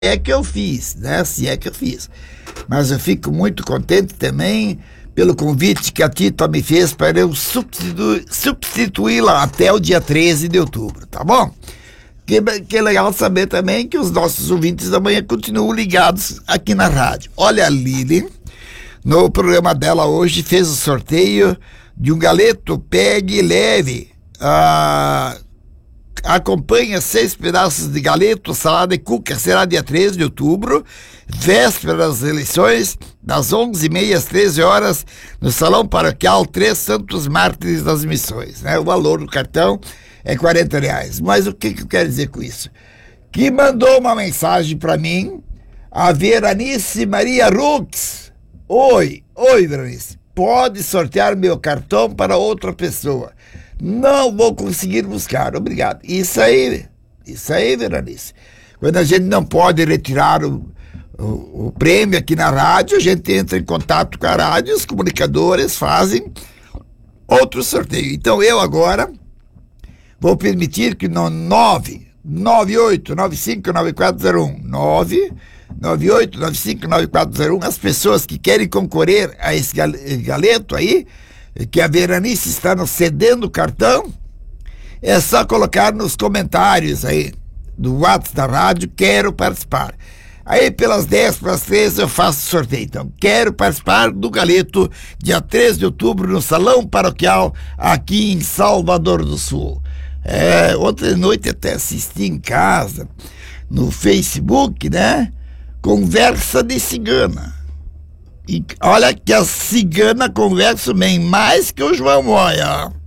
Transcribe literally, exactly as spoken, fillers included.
é que eu fiz, né? Se é que eu fiz. Mas eu fico muito contente também pelo convite que a Tita me fez para eu substitu- substituí-la até o dia treze de outubro, tá bom? Que, que é legal saber também que os nossos ouvintes da manhã continuam ligados aqui na rádio. Olha, a Lili, no programa dela hoje, fez o sorteio de um galeto Pegue Leve. Ah, acompanha seis pedaços de galeto, salada e cuca, será dia treze de outubro, véspera das eleições, das onze e meia às treze horas, no Salão Paroquial Três Santos Mártires das Missões, né? O valor do cartão é quarenta reais. Mas o que, que eu quero dizer com isso? Que mandou uma mensagem para mim, a Veranice Maria Rux. Oi, oi, Veranice, pode sortear meu cartão para outra pessoa. Não vou conseguir buscar, obrigado. Isso aí, isso aí, Veranice. Quando a gente não pode retirar o, o, o prêmio aqui na rádio, a gente entra em contato com a rádio, os comunicadores fazem outro sorteio. Então eu agora vou permitir que no nove nove oito nove cinco nove quatro zero um, nove nove oito nove cinco nove quatro zero um, as pessoas que querem concorrer a esse galeto aí, que a Veranice está nos cedendo o cartão, é só colocar nos comentários aí do WhatsApp da rádio, quero participar. Aí pelas dez para as treze eu faço o sorteio. Então, quero participar do galeto dia treze de outubro no Salão Paroquial aqui em Salvador do Sul. É, ontem noite até assisti em casa, no Facebook, né? Conversa de cigana. E olha que a cigana conversa bem mais que o João Moia.